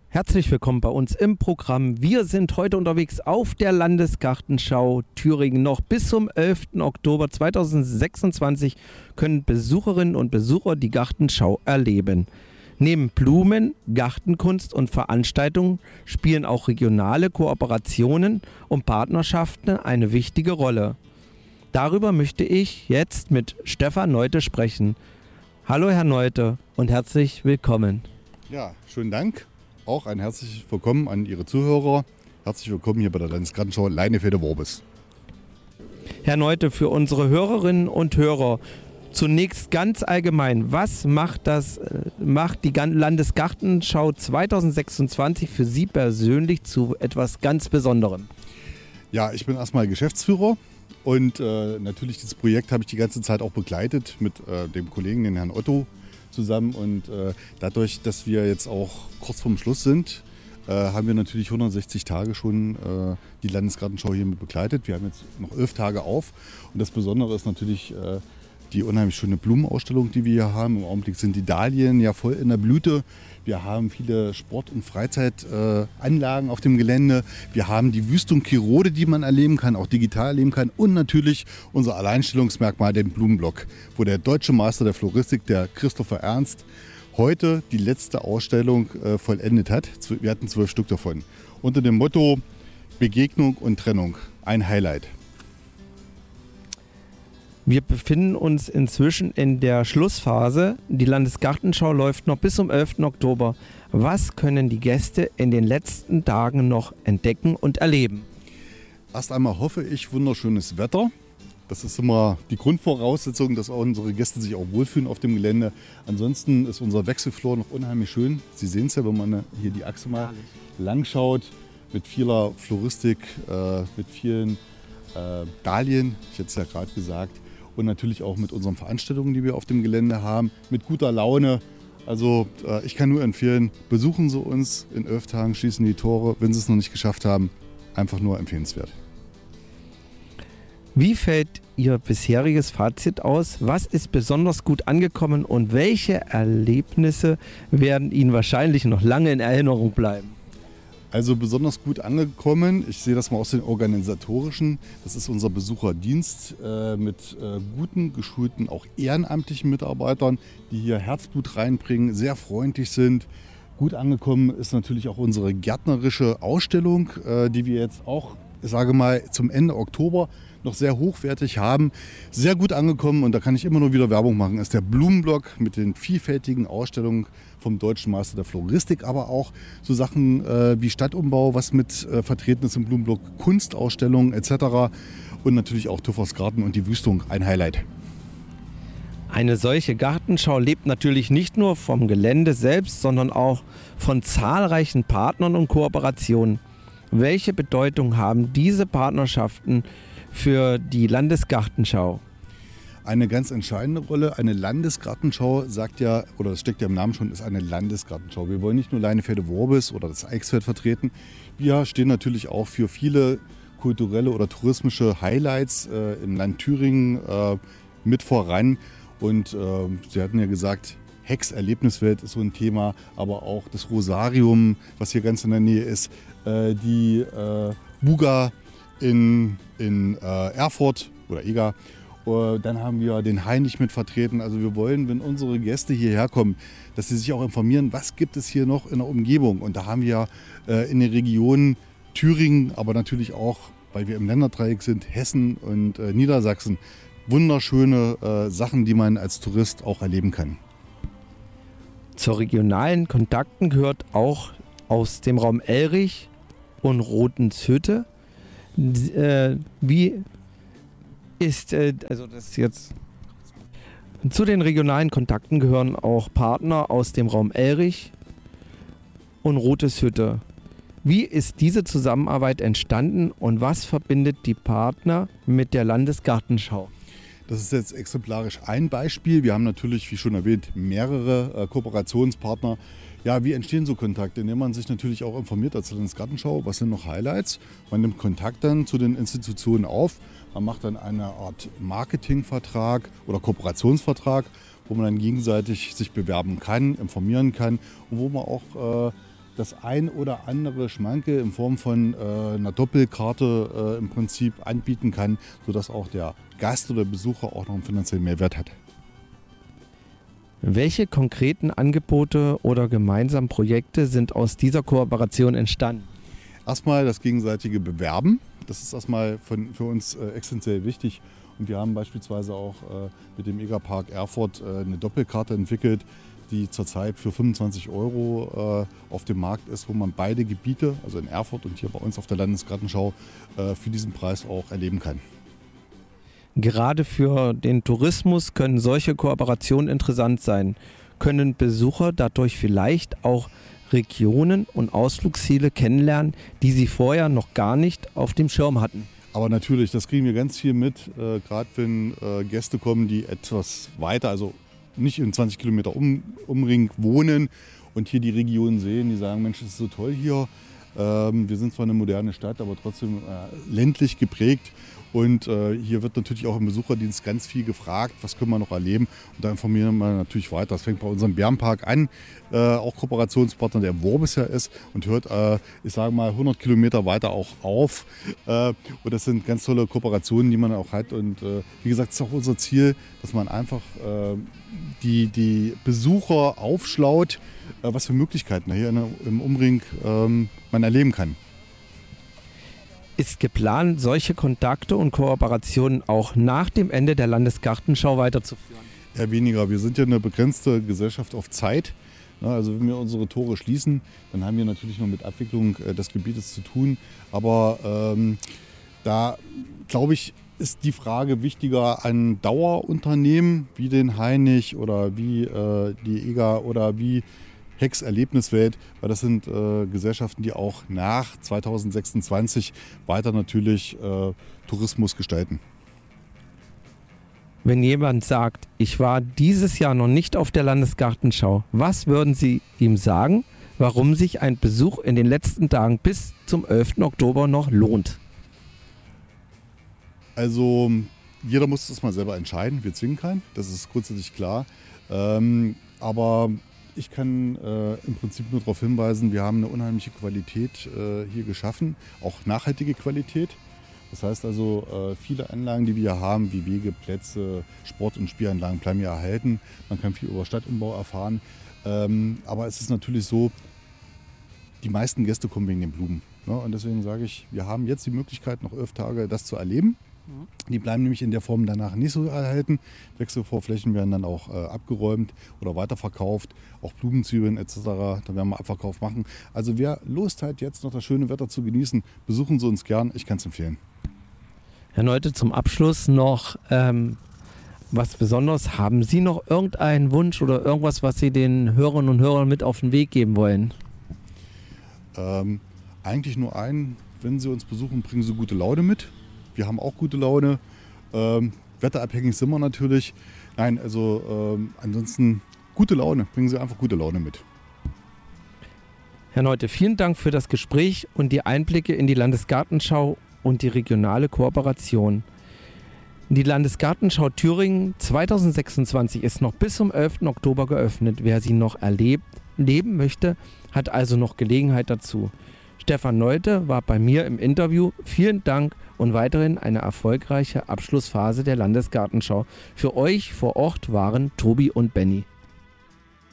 Herzlich willkommen bei uns im Programm. Wir sind heute unterwegs auf der Landesgartenschau Thüringen. Noch bis zum 11. Oktober 2026 können Besucherinnen und Besucher die Gartenschau erleben. Neben Blumen, Gartenkunst und Veranstaltungen spielen auch regionale Kooperationen und Partnerschaften eine wichtige Rolle. Darüber möchte ich jetzt mit Stefan Neute sprechen. Hallo Herr Neute und herzlich willkommen. Ja, schönen Dank. Auch ein herzliches Willkommen an Ihre Zuhörer. Herzlich willkommen hier bei der Landesgartenschau Leinefelde-Worbis. Herr Neute, für unsere Hörerinnen und Hörer zunächst ganz allgemein, was macht die Landesgartenschau 2026 für Sie persönlich zu etwas ganz Besonderem? Ja, ich bin erstmal Geschäftsführer und natürlich dieses Projekt habe ich die ganze Zeit auch begleitet mit dem Kollegen, den Herrn Otto, zusammen. Und dadurch, dass wir jetzt auch kurz vorm Schluss sind, haben wir natürlich 160 Tage schon die Landesgartenschau hier mit begleitet. Wir haben jetzt noch 11 Tage auf. Und das Besondere ist natürlich die unheimlich schöne Blumenausstellung, die wir hier haben. Im Augenblick sind die Dahlien ja voll in der Blüte. Wir haben viele Sport- und Freizeitanlagen auf dem Gelände. Wir haben die Wüstung Kirode, die man erleben kann, auch digital erleben kann. Und natürlich unser Alleinstellungsmerkmal, den Blumenblock, wo der deutsche Meister der Floristik, der Christopher Ernst, heute die letzte Ausstellung vollendet hat. Wir hatten 12 Stück davon. Unter dem Motto Begegnung und Trennung. Ein Highlight. Wir befinden uns inzwischen in der Schlussphase. Die Landesgartenschau läuft noch bis zum 11. Oktober. Was können die Gäste in den letzten Tagen noch entdecken und erleben? Erst einmal hoffe ich wunderschönes Wetter. Das ist immer die Grundvoraussetzung, dass auch unsere Gäste sich auch wohlfühlen auf dem Gelände. Ansonsten ist unser Wechselflor noch unheimlich schön. Sie sehen es ja, wenn man hier die Achse mal lang schaut, mit vieler Floristik, mit vielen Dahlien, ich hätte es ja gerade gesagt. Und natürlich auch mit unseren Veranstaltungen, die wir auf dem Gelände haben, mit guter Laune. Also ich kann nur empfehlen, besuchen Sie uns in 11 Tagen, schließen die Tore. Wenn Sie es noch nicht geschafft haben, einfach nur empfehlenswert. Wie fällt Ihr bisheriges Fazit aus? Was ist besonders gut angekommen und welche Erlebnisse werden Ihnen wahrscheinlich noch lange in Erinnerung bleiben? Also besonders gut angekommen, ich sehe das mal aus den organisatorischen, das ist unser Besucherdienst mit guten, geschulten, auch ehrenamtlichen Mitarbeitern, die hier Herzblut reinbringen, sehr freundlich sind. Gut angekommen ist natürlich auch unsere gärtnerische Ausstellung, die wir jetzt auch, ich sage mal, zum Ende Oktober noch sehr hochwertig haben. Sehr gut angekommen, und da kann ich immer nur wieder Werbung machen, ist der Blumenblock mit den vielfältigen Ausstellungen vom Deutschen Meister der Floristik, aber auch so Sachen wie Stadtumbau, was mit vertreten ist im Blumenblock, Kunstausstellungen etc. Und natürlich auch Tuffers Garten und die Wüstung, ein Highlight. Eine solche Gartenschau lebt natürlich nicht nur vom Gelände selbst, sondern auch von zahlreichen Partnern und Kooperationen. Welche Bedeutung haben diese Partnerschaften für die Landesgartenschau? Eine ganz entscheidende Rolle. Eine Landesgartenschau sagt ja, oder das steckt ja im Namen schon, ist eine Landesgartenschau. Wir wollen nicht nur Leinefelde-Worbis oder das Eichsfeld vertreten. Wir stehen natürlich auch für viele kulturelle oder touristische Highlights im Land Thüringen mit voran. Und Sie hatten ja gesagt, Hex-Erlebniswelt ist so ein Thema, aber auch das Rosarium, was hier ganz in der Nähe ist, die Buga in Erfurt oder Eger. Dann haben wir den Heinrich mit vertreten. Also wir wollen, wenn unsere Gäste hierher kommen, dass sie sich auch informieren, was gibt es hier noch in der Umgebung. Und da haben wir in den Regionen Thüringen, aber natürlich auch, weil wir im Länderdreieck sind, Hessen und Niedersachsen, wunderschöne Sachen, die man als Tourist auch erleben kann. Zur regionalen Kontakten gehört auch aus dem Raum Elrich und Rotenshütte. Wie ist, also das jetzt, zu den regionalen Kontakten gehören auch Partner aus dem Raum Elrich und Rotenshütte. Wie ist diese Zusammenarbeit entstanden und was verbindet die Partner mit der Landesgartenschau? Das ist jetzt exemplarisch ein Beispiel. Wir haben natürlich, wie schon erwähnt, mehrere Kooperationspartner. Ja, wie entstehen so Kontakte? Indem man sich natürlich auch informiert als Landesgartenschau, was sind noch Highlights. Man nimmt Kontakt dann zu den Institutionen auf. Man macht dann eine Art Marketingvertrag oder Kooperationsvertrag, wo man dann gegenseitig sich bewerben kann, informieren kann und wo man auch das ein oder andere Schmanke in Form von einer Doppelkarte im Prinzip anbieten kann, sodass auch der Gast oder Besucher auch noch einen finanziellen Mehrwert hat. Welche konkreten Angebote oder gemeinsamen Projekte sind aus dieser Kooperation entstanden? Erstmal das gegenseitige Bewerben. Das ist erstmal für uns essentiell wichtig. Und wir haben beispielsweise auch mit dem EGA-Park Erfurt eine Doppelkarte entwickelt, die zurzeit für 25 € auf dem Markt ist, wo man beide Gebiete, also in Erfurt und hier bei uns auf der Landesgartenschau, für diesen Preis auch erleben kann. Gerade für den Tourismus können solche Kooperationen interessant sein. Können Besucher dadurch vielleicht auch Regionen und Ausflugsziele kennenlernen, die sie vorher noch gar nicht auf dem Schirm hatten? Aber natürlich, das kriegen wir ganz viel mit, gerade wenn Gäste kommen, die etwas weiter, also nicht in 20 Kilometer Umring wohnen und hier die Region sehen, die sagen, Mensch, das ist so toll hier. Wir sind zwar eine moderne Stadt, aber trotzdem ländlich geprägt. Und hier wird natürlich auch im Besucherdienst ganz viel gefragt, was können wir noch erleben. Und da informieren wir natürlich weiter. Das fängt bei unserem Bärenpark an, auch Kooperationspartner, der Worbis ja ist und hört, ich sage mal, 100 Kilometer weiter auch auf. Und das sind ganz tolle Kooperationen, die man auch hat. Und wie gesagt, es ist auch unser Ziel, dass man einfach die Besucher aufschlaut, was für Möglichkeiten hier im Umring man erleben kann. Ist geplant, solche Kontakte und Kooperationen auch nach dem Ende der Landesgartenschau weiterzuführen? Eher weniger. Wir sind ja eine begrenzte Gesellschaft auf Zeit. Also wenn wir unsere Tore schließen, dann haben wir natürlich noch mit Abwicklung des Gebietes zu tun. Aber da, glaube ich, ist die Frage wichtiger an Dauerunternehmen wie den Hainich oder wie die EGA oder wie Hex Erlebniswelt, weil das sind Gesellschaften, die auch nach 2026 weiter natürlich Tourismus gestalten. Wenn jemand sagt, ich war dieses Jahr noch nicht auf der Landesgartenschau, was würden Sie ihm sagen, warum sich ein Besuch in den letzten Tagen bis zum 11. Oktober noch lohnt? Also jeder muss das mal selber entscheiden, wir zwingen keinen, das ist grundsätzlich klar. Aber ich kann im Prinzip nur darauf hinweisen, wir haben eine unheimliche Qualität hier geschaffen, auch nachhaltige Qualität. Das heißt also, viele Anlagen, die wir haben, wie Wege, Plätze, Sport- und Spielanlagen, bleiben ja erhalten. Man kann viel über Stadtumbau erfahren. Aber es ist natürlich so, die meisten Gäste kommen wegen den Blumen. Ne? Und deswegen sage ich, wir haben jetzt die Möglichkeit, noch 11 Tage das zu erleben. Die bleiben nämlich in der Form danach nicht so erhalten. Wechselvorflächen werden dann auch abgeräumt oder weiterverkauft. Auch Blumenzwiebeln etc. Da werden wir Abverkauf machen. Also wer Lust hat, jetzt noch das schöne Wetter zu genießen, besuchen Sie uns gern. Ich kann es empfehlen. Herr Neute, zum Abschluss noch was Besonderes. Haben Sie noch irgendeinen Wunsch oder irgendwas, was Sie den Hörerinnen und Hörern mit auf den Weg geben wollen? Eigentlich nur einen. Wenn Sie uns besuchen, bringen Sie gute Laune mit. Wir haben auch gute Laune. Wetterabhängig sind wir natürlich. Nein, also ansonsten gute Laune. Bringen Sie einfach gute Laune mit. Herr Neute, vielen Dank für das Gespräch und die Einblicke in die Landesgartenschau und die regionale Kooperation. Die Landesgartenschau Thüringen 2026 ist noch bis zum 11. Oktober geöffnet. Wer sie noch erleben möchte, hat also noch Gelegenheit dazu. Stefan Neute war bei mir im Interview. Vielen Dank und weiterhin eine erfolgreiche Abschlussphase der Landesgartenschau. Für euch vor Ort waren Tobi und Benny.